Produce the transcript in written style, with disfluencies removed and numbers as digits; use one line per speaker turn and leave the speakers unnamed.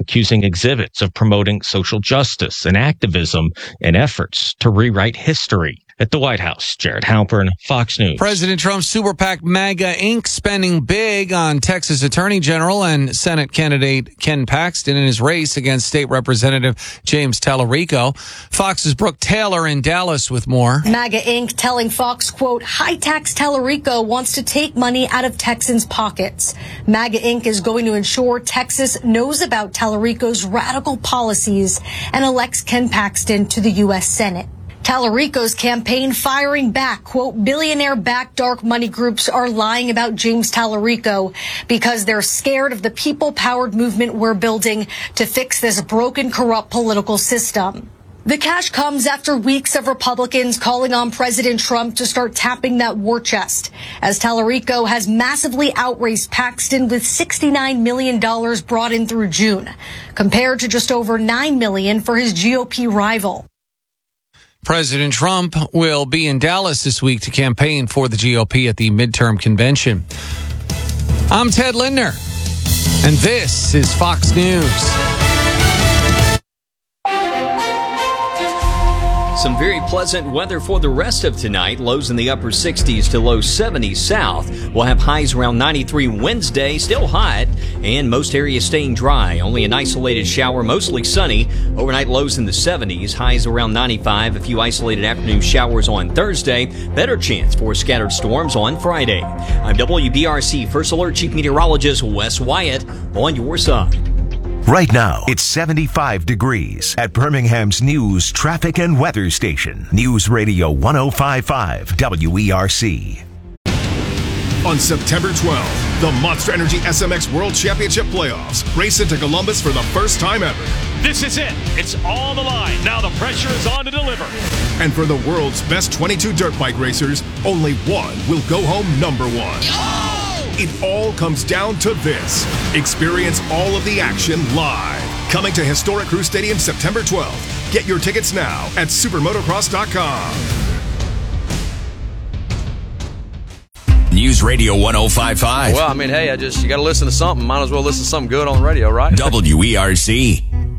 accusing exhibits of promoting social justice and activism in efforts to rewrite history. At the White House, Jared Halpern, Fox News.
President Trump's super PAC MAGA Inc. spending big on Texas Attorney General and Senate candidate Ken Paxton in his race against State Representative James Tallarico. Fox's Brooke Taylor in Dallas with more.
MAGA Inc. telling Fox, quote, high-tax Tallarico wants to take money out of Texans' pockets. MAGA Inc. is going to ensure Texas knows about Tallarico's radical policies and elects Ken Paxton to the U.S. Senate. Tallarico's campaign firing back, quote, billionaire-backed dark money groups are lying about James Tallarico because they're scared of the people-powered movement we're building to fix this broken, corrupt political system. The cash comes after weeks of Republicans calling on President Trump to start tapping that war chest, as Tallarico has massively outraised Paxton with $69 million brought in through June, compared to just over $9 million for his GOP rival.
President Trump will be in Dallas this week to campaign for the GOP at the midterm convention. I'm Ted Lindner, and this is Fox News.
Some very pleasant weather for the rest of tonight. Lows in the upper 60s to low 70s south. We'll have highs around 93 Wednesday, still hot, and most areas staying dry. Only an isolated shower, mostly sunny. Overnight lows in the 70s, highs around 95. A few isolated afternoon showers on Thursday. Better chance for scattered storms on Friday. I'm WBRC First Alert Chief Meteorologist Wes Wyatt on your side.
Right now, it's 75 degrees at Birmingham's news, traffic, and weather station. News Radio 105.5 WERC.
On September 12th, the Monster Energy SMX World Championship Playoffs race into Columbus for the first time ever.
This is it. It's on the line. Now the pressure is on to deliver.
And for the world's best 22 dirt bike racers, only one will go home number one.
Oh!
It all comes down to this. Experience all of the action live. Coming to Historic Crew Stadium September 12th. Get your tickets now at supermotocross.com.
News Radio 105.5.
Well, I mean, hey, you got to listen to something. Might as well listen to something good on the radio, right?
WERC.